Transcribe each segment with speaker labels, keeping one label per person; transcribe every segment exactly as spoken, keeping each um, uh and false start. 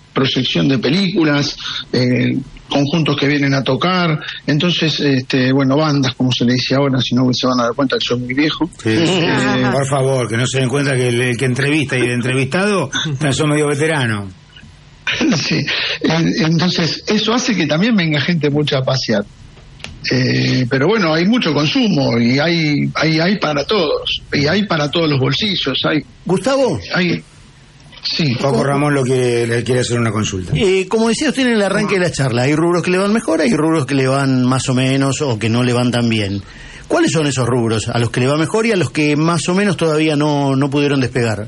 Speaker 1: proyección de películas, eh, conjuntos que vienen a tocar, entonces, este, bueno, bandas, como se le dice ahora, si no se van a dar cuenta que soy muy viejo.
Speaker 2: Sí, sí. Eh, por favor, que no se den cuenta que el, el que entrevista y el entrevistado son medio veteranos.
Speaker 1: Sí, entonces eso hace que también venga gente mucha a pasear. Eh, pero bueno, hay mucho consumo y hay, hay hay para todos, y hay para todos los bolsillos. Hay
Speaker 3: Gustavo,
Speaker 1: hay sí.
Speaker 2: Paco Ramón lo quiere, le quiere hacer una consulta.
Speaker 3: Eh, como decía usted en el arranque de la charla, hay rubros que le van mejor, hay rubros que le van más o menos o que no le van tan bien. ¿Cuáles son esos rubros? A los que le va mejor y a los que más o menos todavía no, no pudieron despegar.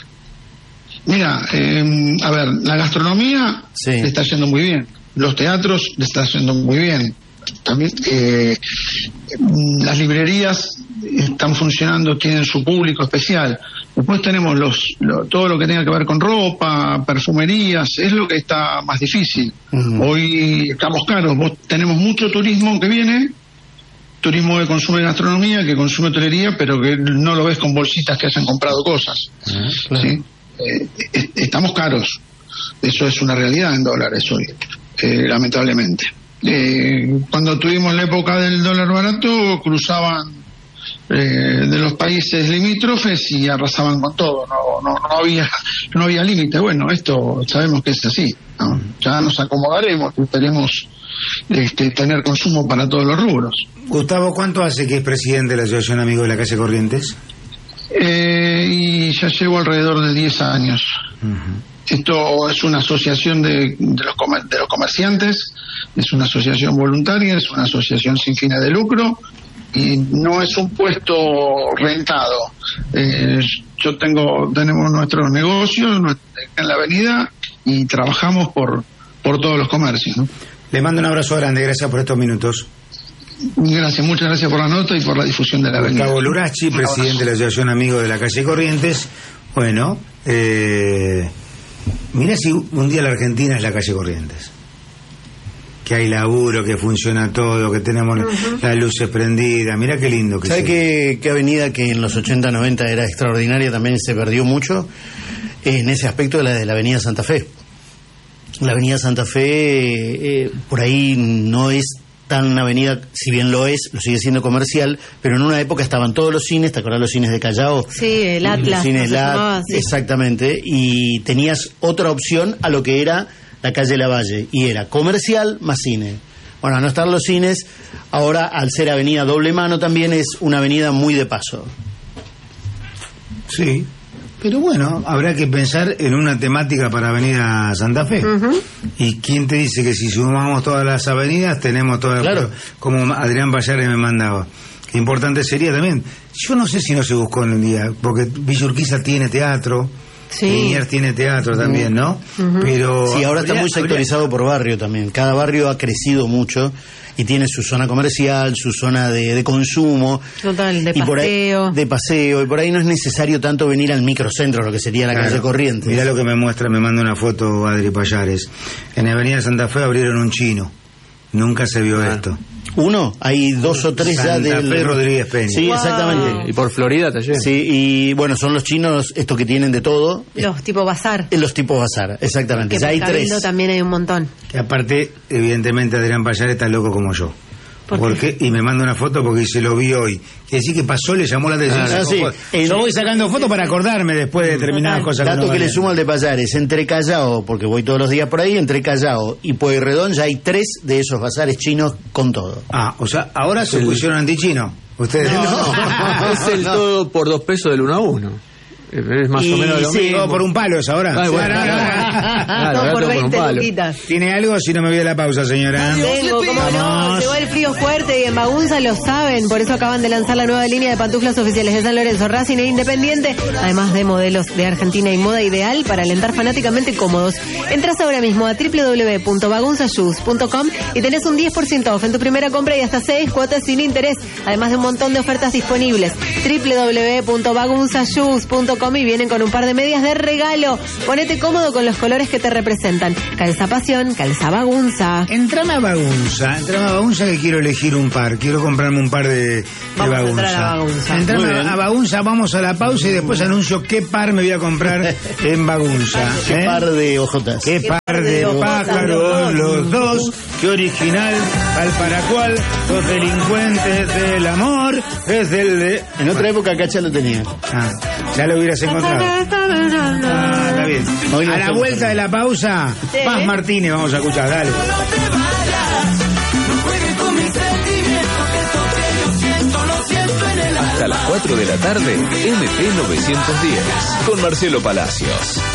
Speaker 1: Mira, eh, a ver, la gastronomía sí. le está yendo muy bien, los teatros le está yendo muy bien, también eh, las librerías están funcionando, tienen su público especial. Después tenemos los, lo, todo lo que tenga que ver con ropa, perfumerías, es lo que está más difícil. Uh-huh. Hoy estamos caros, vos tenemos mucho turismo que viene, turismo que consume gastronomía, que consume hotelería, pero que no lo ves con bolsitas que hayan comprado cosas. Uh-huh, claro. ¿Sí? Eh, estamos caros, eso es una realidad en dólares hoy, eh, lamentablemente. Eh, cuando tuvimos la época del dólar barato, cruzaban eh, de los países limítrofes y arrasaban con todo, no, no, no había no había límite. Bueno, esto sabemos que es así, ¿no? Ya nos acomodaremos, esperemos este, tener consumo para todos los rubros.
Speaker 2: Gustavo, ¿cuánto hace que es presidente de la Asociación Amigos de la Calle Corrientes?
Speaker 1: Eh, y ya llevo alrededor de diez años. Uh-huh. Esto es una asociación de, de, los comer, de los comerciantes, es una asociación voluntaria, es una asociación sin fines de lucro y no es un puesto rentado. Eh, yo tengo, tenemos nuestros negocios en la avenida y trabajamos por, por todos los comercios, ¿no?
Speaker 2: Le mando un abrazo grande, gracias por estos minutos.
Speaker 1: Gracias, muchas gracias por la nota y por la difusión de la avenida.
Speaker 2: Gustavo Lurachi, presidente de la Asociación Amigos de la Calle Corrientes. Bueno, eh, mirá si un día la Argentina es la Calle Corrientes. Que hay laburo, que funciona todo, que tenemos uh-huh. las luces prendidas. Mirá qué lindo que
Speaker 3: ¿Sabe qué, qué avenida que en los ochenta, noventa era extraordinaria también se perdió mucho? En ese aspecto de la de la avenida Santa Fe. La avenida Santa Fe, eh, por ahí no es tan una avenida, si bien lo es, lo sigue siendo comercial, pero en una época estaban todos los cines, ¿te acordás los cines de Callao?
Speaker 4: Sí, el Atlas.
Speaker 3: Los cines
Speaker 4: no
Speaker 3: Lat,
Speaker 4: llamaba, sí.
Speaker 3: Exactamente, y tenías otra opción a lo que era la calle Lavalle, y era comercial más cine. Bueno, a no estar los cines, ahora al ser avenida doble mano también es una avenida muy de paso.
Speaker 2: Sí. Pero bueno, habrá que pensar en una temática para Avenida Santa Fe. Uh-huh. ¿Y quién te dice que si sumamos todas las avenidas tenemos todas?
Speaker 3: Claro.
Speaker 2: Como Adrián Payares me mandaba. Qué importante sería también. Yo no sé si no se buscó en el día, porque Villa Urquiza tiene teatro, sí. Liniers tiene teatro también, ¿no? Uh-huh. Pero
Speaker 3: sí, ahora habría, está muy sectorizado habría... por barrio también. Cada barrio ha crecido mucho y tiene su zona comercial, su zona de, de consumo.
Speaker 4: Total, de
Speaker 3: y
Speaker 4: paseo.
Speaker 3: Por ahí, de paseo. Y por ahí no es necesario tanto venir al microcentro, lo que sería la claro. calle Corrientes.
Speaker 2: Mirá lo que me muestra, me manda una foto Adri Payares. En Avenida Santa Fe abrieron un chino. Nunca se vio ah. esto.
Speaker 3: Uno, hay dos o tres
Speaker 2: Santa
Speaker 3: ya del...
Speaker 2: Fe Rodríguez Peña.
Speaker 3: Sí, wow. exactamente.
Speaker 5: Y por Florida también.
Speaker 3: Sí, y bueno, son los chinos estos que tienen de todo.
Speaker 4: Los tipo bazar.
Speaker 3: Los tipo bazar, exactamente.
Speaker 4: Que
Speaker 3: ya hay
Speaker 4: Cabildo
Speaker 3: tres.
Speaker 4: También hay un montón.
Speaker 2: Que aparte, evidentemente, Adrián Payares está loco como yo. ¿Por porque qué? Y me manda una foto porque se lo vi hoy. Quiere decir que pasó, le llamó la atención.
Speaker 3: Ah, sí.
Speaker 2: El... Yo voy sacando fotos para acordarme después de determinadas cosas.
Speaker 3: Dato
Speaker 2: que, no
Speaker 3: que le sumo al de Payares, entre Callao, porque voy todos los días por ahí, entre Callao y Pueyrredón ya hay tres de esos bazares chinos con todo.
Speaker 2: Ah, o sea, ahora se pusieron antichinos. Ustedes
Speaker 5: no, no. Es el todo por dos pesos del uno a uno. Es más y o menos lo
Speaker 2: sí,
Speaker 5: mismo.
Speaker 2: Todo por un palo es ahora.
Speaker 5: Ay, bueno, claro, claro,
Speaker 4: todo por veinte
Speaker 5: luquitas.
Speaker 2: ¿Tiene algo? Si no me voy a la pausa, señora.
Speaker 4: Tengo, cómo no. Llegó el frío fuerte y en Bagunza lo saben. Por eso acaban de lanzar la nueva línea de pantuflas oficiales de San Lorenzo, Racing e Independiente. Además de modelos de Argentina y moda ideal para alentar fanáticamente cómodos. Entras ahora mismo a doble u doble u doble u punto bagunza shoes punto com y tenés un diez por ciento off en tu primera compra y hasta seis cuotas sin interés. Además de un montón de ofertas disponibles. doble u doble u doble u punto bagunza shoes punto com y vienen con un par de medias de regalo. Ponete cómodo con los colores que te representan. llaman calza pasión, calza bagunza.
Speaker 2: Entrame a bagunza, entrame a bagunza que quiero elegir un par, quiero comprarme un par de, de
Speaker 4: Vamos a
Speaker 2: bagunza.
Speaker 4: entrar a bagunza.
Speaker 2: Entrame a, a bagunza, vamos a la pausa y después anuncio qué par me voy a comprar en bagunza.
Speaker 3: Qué
Speaker 2: ¿eh?
Speaker 3: par de ojotas.
Speaker 2: Qué par de pájaros los dos, qué original, al para cual, los delincuentes del amor, es del de...
Speaker 3: En otra época Cacha lo tenía.
Speaker 2: Ah, ya lo hubieras encontrado. Ah, está bien.
Speaker 3: Hoy no
Speaker 2: A la
Speaker 3: estamos
Speaker 2: vuelta de la pausa,
Speaker 4: Sí.
Speaker 2: Paz Martínez vamos a escuchar, dale.
Speaker 6: Hasta las cuatro de la tarde, M P novecientos diez, con Marcelo Palacios.